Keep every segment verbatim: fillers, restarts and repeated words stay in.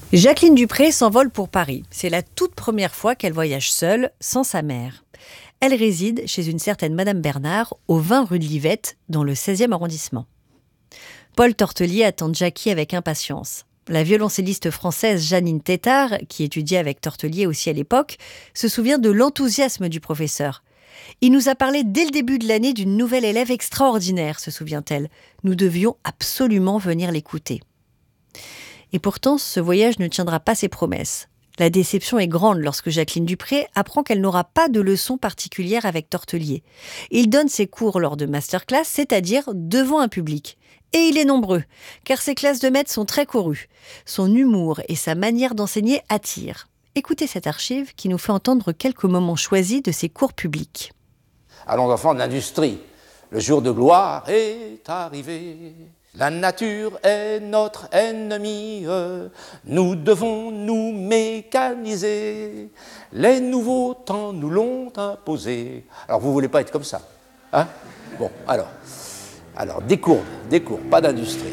Jacqueline Dupré s'envole pour Paris. C'est la toute première fois qu'elle voyage seule, sans sa mère. Elle réside chez une certaine Madame Bernard, au vingt rue de Livette, dans le seizième arrondissement. Paul Tortelier attend Jackie avec impatience. La violoncelliste française Janine Tétard, qui étudiait avec Tortelier aussi à l'époque, se souvient de l'enthousiasme du professeur. Il nous a parlé dès le début de l'année d'une nouvelle élève extraordinaire, se souvient-elle. Nous devions absolument venir l'écouter. Et pourtant, ce voyage ne tiendra pas ses promesses. La déception est grande lorsque Jacqueline Dupré apprend qu'elle n'aura pas de leçon particulière avec Tortelier. Il donne ses cours lors de masterclass, c'est-à-dire devant un public. Et il est nombreux, car ses classes de maths sont très courues. Son humour et sa manière d'enseigner attirent. Écoutez cette archive qui nous fait entendre quelques moments choisis de ses cours publics. Allons enfants de l'industrie, le jour de gloire est arrivé. La nature est notre ennemie, nous devons nous mécaniser. Les nouveaux temps nous l'ont imposé. Alors vous voulez pas être comme ça, hein? Bon, alors, alors des courbes, des courbes, pas d'industrie.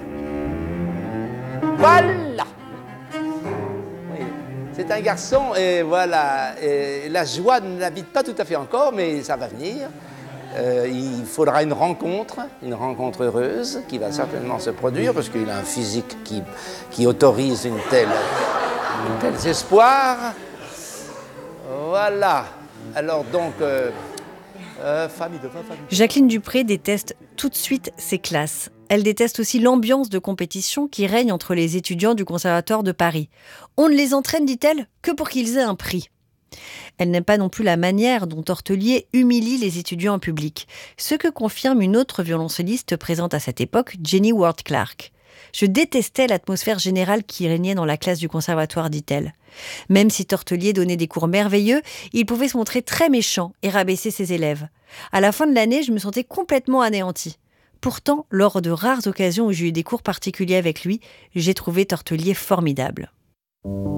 Voilà. Oui, c'est un garçon et voilà, et la joie ne l'habite pas tout à fait encore, mais ça va venir. Euh, il faudra une rencontre, une rencontre heureuse qui va certainement se produire parce qu'il a un physique qui, qui autorise une telle, une telle espoir. Voilà. Alors donc, euh, euh, famille de famille. Jacqueline Dupré déteste tout de suite ses classes. Elle déteste aussi l'ambiance de compétition qui règne entre les étudiants du Conservatoire de Paris. On ne les entraîne, dit-elle, que pour qu'ils aient un prix. Elle n'aime pas non plus la manière dont Tortelier humilie les étudiants en public, ce que confirme une autre violoncelliste présente à cette époque, Jenny Ward Clark. « Je détestais l'atmosphère générale qui régnait dans la classe du conservatoire », dit-elle. Même si Tortelier donnait des cours merveilleux, il pouvait se montrer très méchant et rabaisser ses élèves. À la fin de l'année, je me sentais complètement anéantie. Pourtant, lors de rares occasions où j'ai eu des cours particuliers avec lui, j'ai trouvé Tortelier formidable.